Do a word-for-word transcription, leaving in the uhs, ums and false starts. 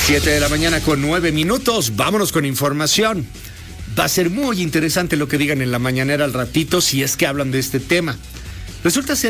Siete de la mañana con nueve minutos. Vámonos con información. Va a ser muy interesante lo que digan en la mañanera al ratito si es que hablan de este tema. Resulta ser